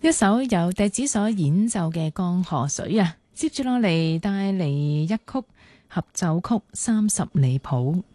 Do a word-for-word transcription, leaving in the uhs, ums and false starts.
一首由笛子所演奏嘅《江河水》啊，接住落嚟帶嚟一曲合奏曲《三十里譜》。